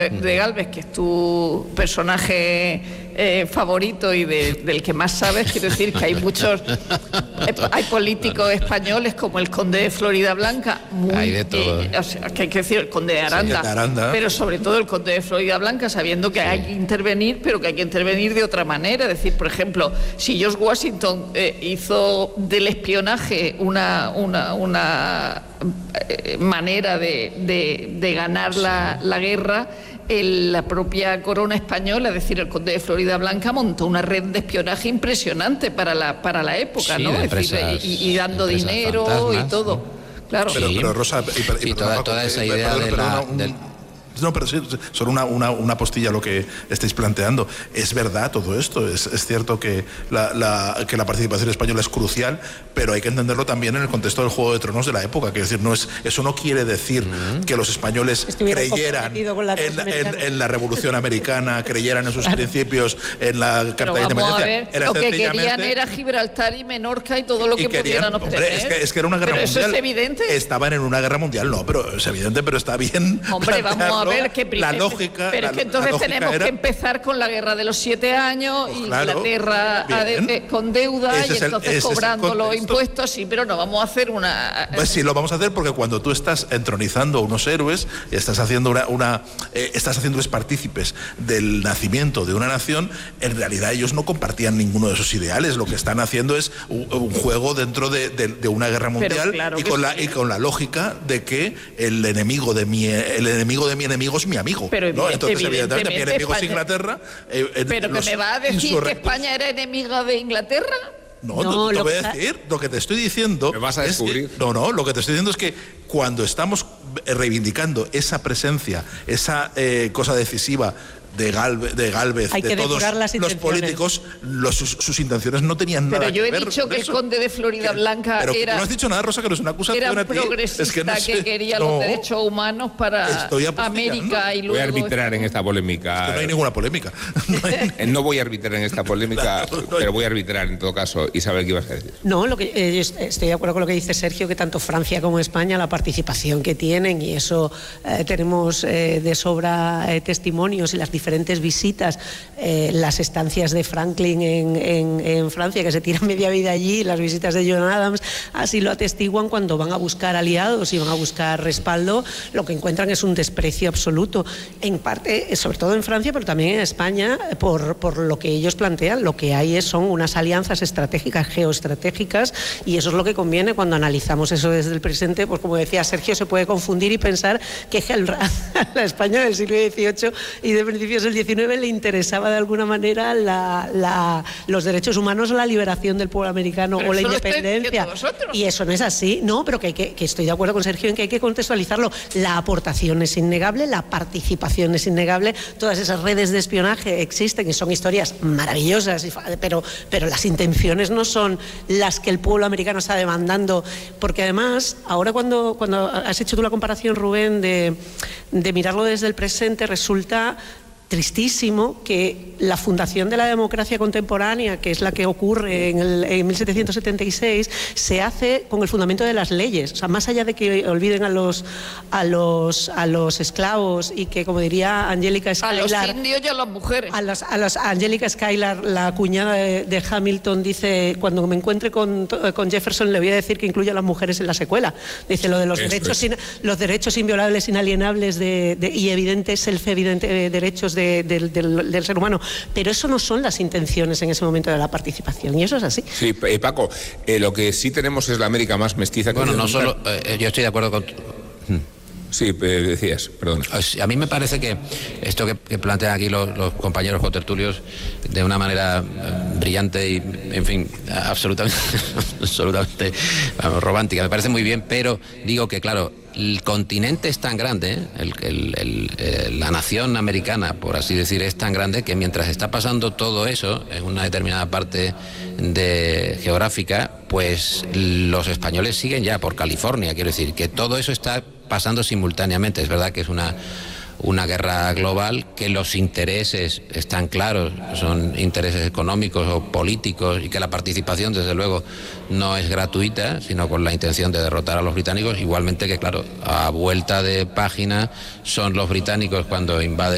de Gálvez, que es tu personaje favorito y del que más sabes. Quiero decir que hay hay políticos españoles como el conde de Floridablanca, hay de todo. O sea, que hay que decir el conde de Aranda, pero sobre todo el conde de Floridablanca, sabiendo que hay que intervenir, pero que hay que intervenir de otra manera. Es decir, por ejemplo, si George Washington hizo del espionaje una manera de ganar la guerra, la propia corona española, es decir, el conde de Floridablanca montó una red de espionaje impresionante para la época, sí, ¿no? Es decir, y dando dinero fantasmas, y todo. ¿no? Claro. Pero Rosa, toda esa idea No, pero sí, solo una postilla lo que estáis planteando. Es verdad todo esto, es cierto que la participación española es crucial, pero hay que entenderlo también en el contexto del Juego de Tronos de la época. Quiero decir, eso no quiere decir que los españoles creyeran en la Revolución Americana, creyeran en sus principios, en la Carta de Independencia. Lo que querían era Gibraltar y Menorca y todo lo que pudieran obtener. Es que era una guerra mundial. Eso es evidente. Estaban en una guerra mundial, no, pero es evidente, pero está bien. Hombre, vamos a ver que la lógica. Pero es que entonces tenemos que empezar con la guerra de los 7 años, y Inglaterra con deuda, y entonces cobrando los impuestos, sí, pero no vamos a hacer una. Pues sí, lo vamos a hacer, porque cuando tú estás entronizando a unos héroes, estás haciéndoles partícipes del nacimiento de una nación, en realidad ellos no compartían ninguno de esos ideales. Lo que están haciendo es un juego dentro de una guerra mundial, claro, y con la lógica de que el enemigo de mi enemigo es mi amigo. Pero ¿no? Entonces, evidentemente, mi enemigo es Inglaterra. ¿Pero que me va a decir que España era enemiga de Inglaterra? No, te voy a decir, lo que te estoy diciendo. ¿Me vas a descubrir? Lo que te estoy diciendo es que cuando estamos reivindicando esa presencia, esa cosa decisiva de Gálvez, de todos los políticos, sus intenciones no tenían nada que ver. Pero yo he dicho que el conde de Floridablanca era... No has dicho nada, Rosa, que no es una acusación a ti. Era progresista, que quería los derechos humanos para América y luego... Voy a arbitrar en esta polémica. Es que no hay ninguna polémica. No voy a arbitrar en esta polémica, pero voy a arbitrar en todo caso. Isabel, ¿qué ibas a decir? No, estoy de acuerdo con lo que dice Sergio, que tanto Francia como España, la participación que tienen, y eso tenemos de sobra testimonios, y las diferentes visitas, las estancias de Franklin en Francia, que se tira media vida allí, las visitas de John Adams, así lo atestiguan. Cuando van a buscar aliados y van a buscar respaldo, lo que encuentran es un desprecio absoluto, en parte, sobre todo en Francia, pero también en España, por lo que ellos plantean. Lo que hay son unas alianzas estratégicas, geoestratégicas, y eso es lo que conviene cuando analizamos eso desde el presente. Pues como decía Sergio, se puede confundir y pensar que a la España del siglo XVIII y de principios del XIX le interesaba de alguna manera los derechos humanos o la liberación del pueblo americano, pero o la independencia. Y eso no es así, no, pero que estoy de acuerdo con Sergio en que hay que contextualizarlo. La aportación es innegable, la participación es innegable, todas esas redes de espionaje existen y son historias maravillosas, pero las intenciones no son las que el pueblo americano está demandando, porque además, ahora cuando has hecho tú la comparación, Rubén, de mirarlo desde el presente, resulta tristísimo que la fundación de la democracia contemporánea, que es la que ocurre en 1776, se hace con el fundamento de las leyes. O sea, más allá de que olviden a los esclavos, y que, como diría Angélica Schuyler, a los indios y a las mujeres. Angélica Schuyler, la cuñada de Hamilton, dice: cuando me encuentre con Jefferson, le voy a decir que incluya a las mujeres en la secuela. Dice lo de los derechos inviolables, inalienables y evidentes, self-evidente derechos del ser humano, pero eso no son las intenciones en ese momento de la participación, y eso es así. Sí, Paco, lo que sí tenemos es la América más mestiza. Bueno, no solo, yo estoy de acuerdo con... Sí, decías, perdón. A mí me parece que esto que plantean aquí los compañeros cotertulios de una manera brillante y, en fin, absolutamente romántica, me parece muy bien, pero digo que, claro, el continente es tan grande, la nación americana, por así decir, es tan grande que mientras está pasando todo eso en una determinada parte geográfica, pues los españoles siguen ya por California. Quiero decir que todo eso está pasando simultáneamente. Es verdad que es una guerra global, que los intereses están claros, son intereses económicos o políticos, y que la participación, desde luego, no es gratuita, sino con la intención de derrotar a los británicos. Igualmente que, claro, a vuelta de página son los británicos cuando invaden